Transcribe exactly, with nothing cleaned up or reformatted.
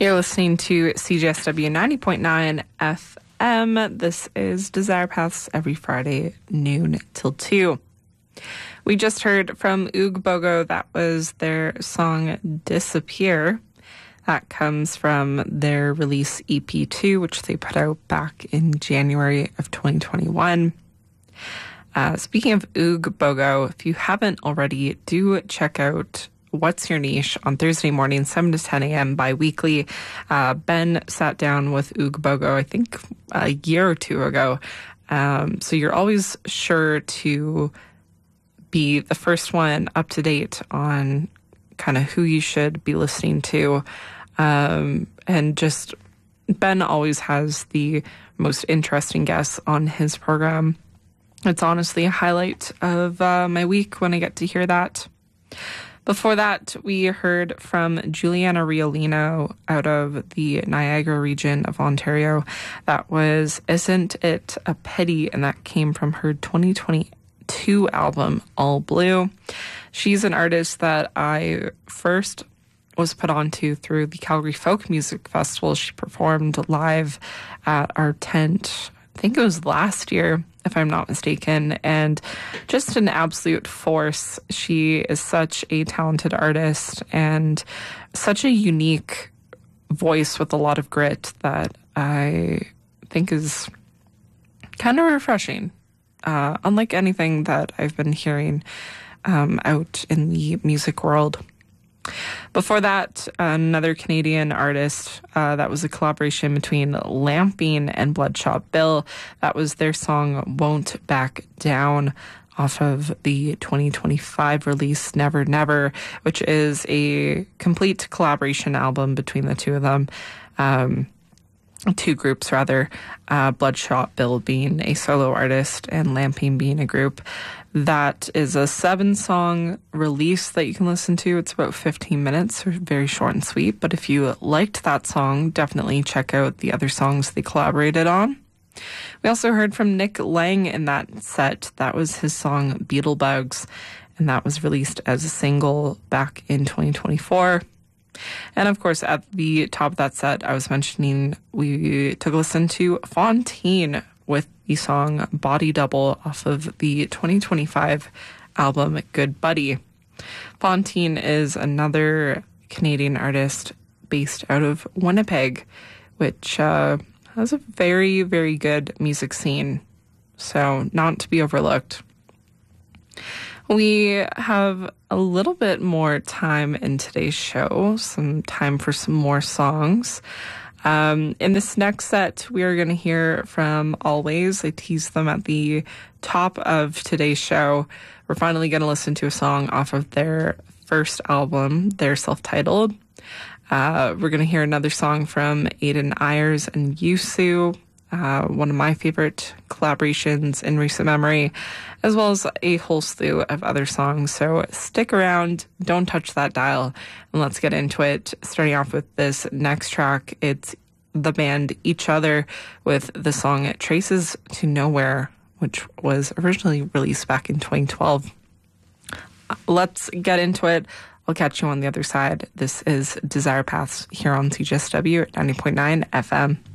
You're listening to C J S W ninety point nine F M. This is Desire Paths every Friday, noon till two. We just heard from Oog Bogo. That was their song Disappear. That comes from their release E P two, which they put out back in January of twenty twenty-one. Uh, speaking of Oog Bogo, if you haven't already, do check out What's Your Niche on Thursday morning, seven to ten a.m. bi-weekly. Uh, Ben sat down with Oog Bogo, I think, a year or two ago. Um, so you're always sure to be the first one up to date on kind of who you should be listening to. Um, and just Ben always has the most interesting guests on his program. It's honestly a highlight of uh, my week when I get to hear that. Before that, we heard from Juliana Riolino out of the Niagara region of Ontario. That was Isn't It a Pity? And that came from her twenty twenty-two album, All Blue. She's an artist that I first was put onto through the Calgary Folk Music Festival. She performed live at our tent, I think it was last year, if I'm not mistaken, and just an absolute force. She is such a talented artist and such a unique voice with a lot of grit that I think is kind of refreshing, uh, unlike anything that I've been hearing um, out in the music world. Before that, another Canadian artist, uh, that was a collaboration between Lamping and Bloodshot Bill. That was their song Won't Back Down off of the twenty twenty-five release Never Never, which is a complete collaboration album between the two of them. Um, two groups, rather. Uh, Bloodshot Bill being a solo artist and Lamping being a group. That is a seven-song release that you can listen to. It's about fifteen minutes, very short and sweet. But if you liked that song, definitely check out the other songs they collaborated on. We also heard from Nick Lang in that set. That was his song Beetlebugs, and that was released as a single back in twenty twenty-four. And of course, at the top of that set, I was mentioning we took a listen to Fontaine with the song Body Double off of the twenty twenty-five album Good Buddy. Fontaine is another Canadian artist based out of Winnipeg, which uh, has a very, very good music scene, so not to be overlooked. We have a little bit more time in today's show, some time for some more songs. Um, in this next set, we are going to hear from Always. I teased them at the top of today's show. We're finally going to listen to a song off of their first album, their self-titled. Uh, we're going to hear another song from Aiden Ayers and Yusu, uh, one of my favorite collaborations in recent memory, as well as a whole slew of other songs. So stick around, don't touch that dial, and let's get into it. Starting off with this next track, it's the band Each Other with the song Traces to Nowhere, which was originally released back in twenty twelve. Let's get into it. I'll catch you on the other side. This is Desire Paths here on C J S W ninety point nine F M.